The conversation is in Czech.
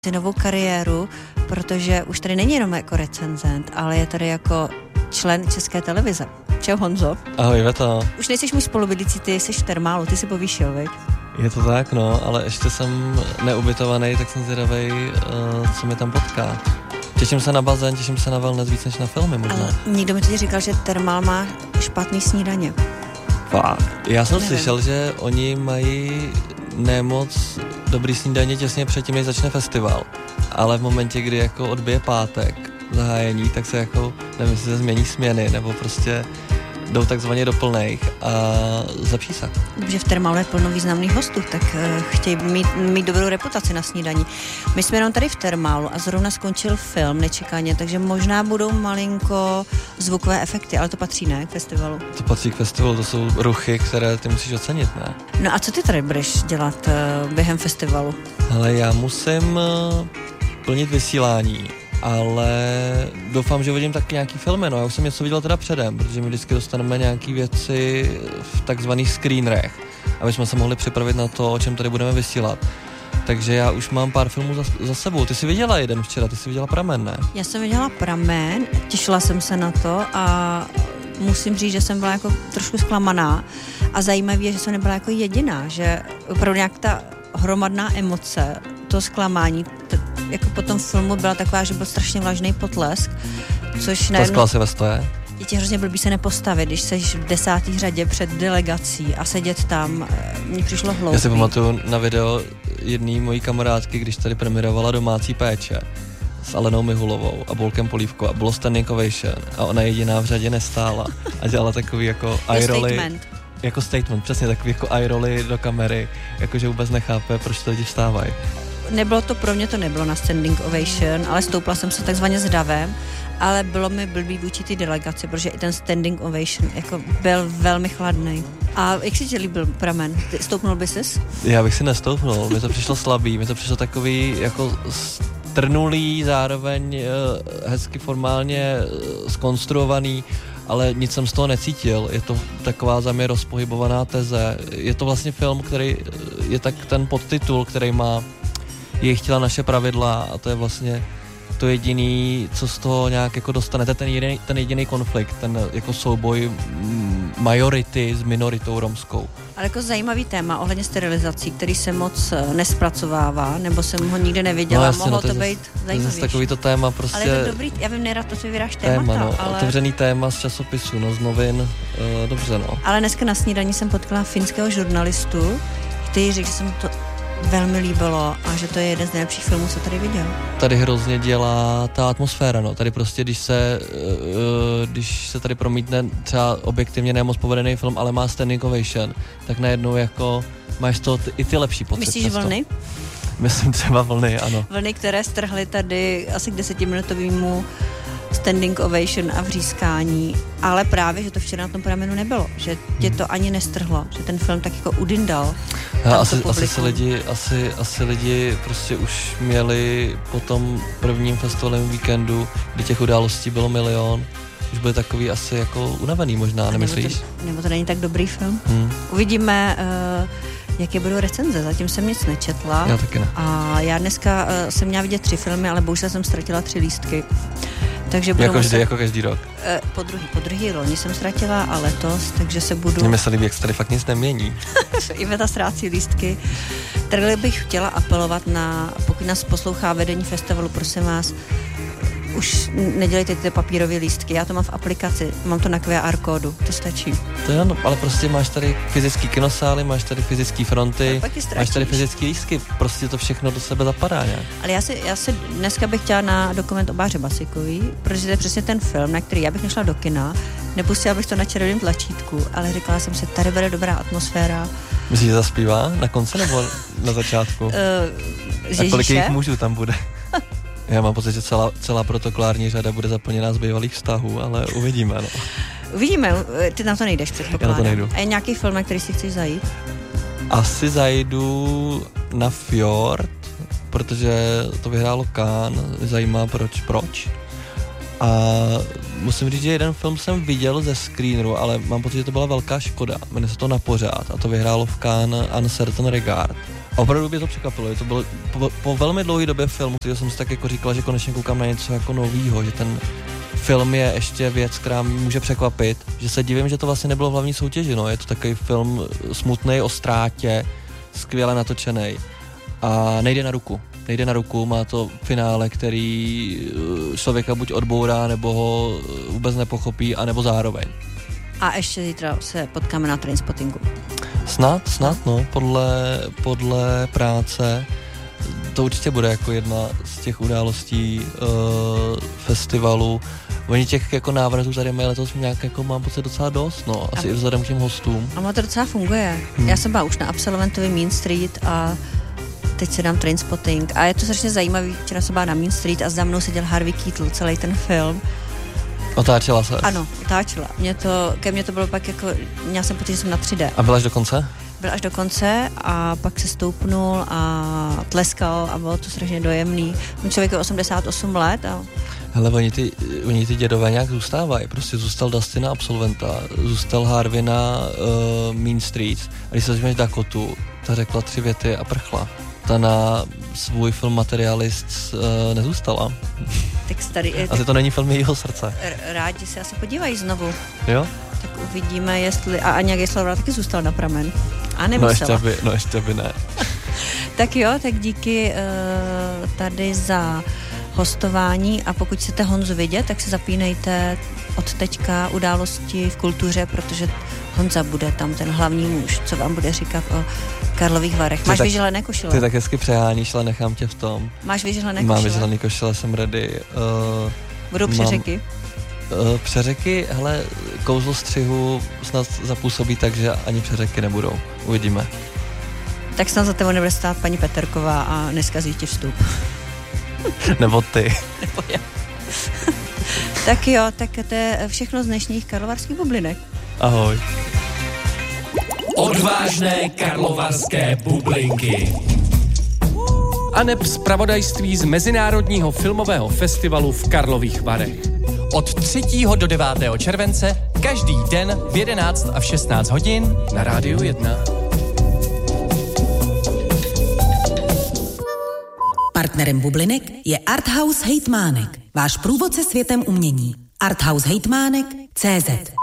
novou kariéru, protože už tady není jenom jako recenzent, ale je tady jako člen České televize. Čau Honzo. Ahoj Veta. Už nejseš můj spolubydlící, ty jsi v Thermalu, ty jsi povýšil, viď? Je to tak, no, ale ještě jsem neubytovaný, tak jsem zvědavej, co mi tam potká. Těším se na bazén, těším se na wellness víc než na filmy možná. Ale někdo mi teď říkal, že Thermal má špatný snídaně. Já jsem slyšel, že oni mají nemoc dobrý snídaně těsně předtím, než začne festival. Ale v momentě, kdy jako odbije pátek zahájení, tak se jako, nevím, jestli se změní směny, nebo prostě jdou takzvaně do plných a zlepší se. Že v Thermalu je plno významných hostů, tak chtějí mít dobrou reputaci na snídaní. My jsme jenom tady v Thermalu a zrovna skončil film nečekaně, takže možná budou malinko zvukové efekty, ale to patří, ne, k festivalu? To patří k festivalu, to jsou ruchy, které ty musíš ocenit, ne? No a co ty tady budeš dělat během festivalu? Ale já musím plnit vysílání, ale doufám, že uvidím taky nějaký filmy, no já už jsem něco viděl teda předem, protože my vždycky dostaneme nějaký věci v takzvaných screenerech, aby jsme se mohli připravit na to, o čem tady budeme vysílat. Takže já už mám pár filmů za sebou. Ty jsi viděla jeden včera, ty jsi viděla Pramen, ne? Já jsem viděla Pramen, těšila jsem se na to a musím říct, že jsem byla jako trošku zklamaná a zajímavé je, že jsem nebyla jako jediná, že opravdu nějak ta hromadná emoce, to zklamání, jako po tom filmu byla taková, že byl strašně vlažný potlesk, což Tleskala si ve stoje? Je ti hrozně blbý se nepostavit, když seš v 10. řadě před delegací a sedět tam, mně přišlo hloupý. Já si pamatuju na video jedné mojí kamarádky, když tady premiérovala Domácí péče s Alenou Mihulovou a Bolkem Polívkou a bylo standing ovation a ona jediná v řadě nestála a dělala takový jako eye-rolly. Jako statement, přesně takový jako eye-rolly do kamery, jakože vůbec nechápe, proč to lidi vstávají. Nebylo to pro mě, to nebylo na standing ovation, ale stoupla jsem se takzvaně s davem, ale bylo mi blbý vůči té delegaci, protože i ten standing ovation jako byl velmi chladný. A jak si tě líbil Pramen? Stoupnul by ses? Já bych si nestoupnul, mi to přišlo slabý, mi to přišlo takový jako strnulý, zároveň hezky formálně zkonstruovaný, ale nic jsem z toho necítil. Je to taková za mě rozpohybovaná teze. Je to vlastně film, který je tak ten podtitul, který má Je chtěla naše pravidla a to je vlastně to jediný, co z toho nějak jako dostanete, ten jediný konflikt, ten jako souboj majority s minoritou romskou. Ale jako zajímavý téma ohledně sterilizací, který se moc nespracovává, nebo jsem ho nikdy neviděla, no, mohlo to být zajímavější. To je takový to téma prostě. Ale je to dobrý, já vím, nerad to si vyráš témata, no, ale otevřený téma z časopisu, no, z novin, dobře, no. Ale dneska na snídani jsem potkala finského žurnalistu, který řekl, že se mu to velmi líbilo a že to je jeden z nejlepších filmů, co tady viděl. Tady hrozně dělá ta atmosféra, no. Tady prostě, když se tady promítne třeba objektivně nemoc povedený film, ale má standing ovation, tak najednou jako máš to i ty lepší pocit. Myslíš Vlny? Myslím třeba Vlny, ano. Vlny, které strhly tady asi k 10minutovýmu standing ovation a vřískání, ale právě, že to včera na tom Pramenu nebylo, že tě to ani nestrhlo, že ten film tak jako udindal. Asi lidi prostě už měli po tom prvním festivalovém víkendu, kdy těch událostí bylo milion, už byli takový asi jako unavený možná, nemyslíš? Nebo to není tak dobrý film. Uvidíme, jaké budou recenze, zatím jsem nic nečetla. Já taky ne. A já dneska jsem měla vidět 3 filmy, ale bohužel jsem ztratila 3 lístky. Takže jako každý rok. Po druhý loni jsem ztratila a letos, takže se budu... Mně se líbí, jak se tady fakt nic nemění. Iveta ztrácí lístky. Tady bych chtěla apelovat pokud nás poslouchá vedení festivalu, prosím vás, už nedělejte ty papírové lístky, já to mám v aplikaci, mám to na QR kódu, to stačí. To jo, ale prostě máš tady fyzický kinosály, máš tady fyzický fronty, máš tady fyzický lístky, prostě to všechno do sebe zapadá nějak. Ale já si dneska bych chtěla na dokument o Báře Basikový, protože to je přesně ten film, na který já bych nešla do kina, nepustila bych to na červeném tlačítku, ale říkala jsem si, tady bude dobrá atmosféra. Myslíš, že zaspívá na konci nebo na začátku? A kolik jejich mužů tam bude? Já mám pocit, že celá protokolární řada bude zaplněná z bývalých vztahů, ale uvidíme, no. Uvidíme, ty na to nejdeš, předpokládám. Já na to nejdu. A je nějaký film, na který si chceš zajít? Asi zajdu na Fjord, protože to vyhrálo Cannes, zajímá proč. A musím říct, že jeden film jsem viděl ze screeneru, ale mám pocit, že to byla velká škoda. Jmenuje se to Na pořád a to vyhrálo v Cannes Uncertain Regard. Opravdu mě to překvapilo, to bylo po velmi dlouhé době film, který jsem si tak jako říkal, že konečně koukám na něco jako novýho, že ten film je ještě věc, která mě může překvapit, že se divím, že to vlastně nebylo v hlavní soutěži, no, je to takový film smutnej o ztrátě, skvěle natočený a nejde na ruku, má to finále, který člověka buď odbourá, nebo ho vůbec nepochopí, anebo zároveň. A ještě zítra se potkáme na Trainspottingu. Snad, no, podle práce. To určitě bude jako jedna z těch událostí festivalu. Oni těch jako návratů tady mají letos nějak jako mám pocit docela dost, no, asi i vzhledem k těm hostům. A má to docela funguje. Já jsem byla už na absolventovi Mean Street a teď se dám Trainspotting a je to strašně zajímavý. Včera jsem byla na Mean Street a za mnou seděl Harvey Keitel celý ten film. Otáčela se? Ano, otáčela. Ke mně to bylo pak jako, měla jsem pocit, že jsem na 3D. A byla až do konce? Byl až do konce a pak se stoupnul a tleskal a bylo to strašně dojemný. Člověk je 88 let a... Hele, oni ty dědové nějak zůstávají. Prostě zůstal Dustin na absolventa, zůstal Harvey na Mean Street. A když se vezmeš Dakotu, ta řekla 3 věty a prchla. Ta na svůj film Materialist nezůstala. Asi to není film jejího srdce. Rádi se asi podívají znovu. Jo? Tak uvidíme, jestli... A Aňa Geislerová taky zůstala na pramen. A nemusela. No ještě by ne. Tak jo, tak díky tady za hostování a pokud chcete Honzu vidět, tak se zapínejte od teďka Události v kultuře, protože Honza bude tam ten hlavní muž, co vám bude říkat o Karlových Varech. Máš vyželené košile? Ty tak hezky přeháníš, ale nechám tě v tom. Máš vyželené košile? Mám vyželené košile, jsem ready. Budou přeřeky? Přeřeky, hele, kouzlo střihu snad zapůsobí tak, že ani přeřeky nebudou. Uvidíme. Tak snad za tebou nebude stát paní Peterková a neskazí ti vstup. Nebo ty. Nebo já. Tak jo, tak to je všechno z dnešních karlovarských bublinek. Ahoj. Odvážné karlovarské bublinky. Aneb zpravodajství z Mezinárodního filmového festivalu v Karlových Varech. Od 3. do 9. července každý den v 11 a v 16 hodin na Rádiu 1. Partnerem bublinek je Arthouse Hejtmánek, váš průvodce světem umění. Arthouse Hejtmánek.cz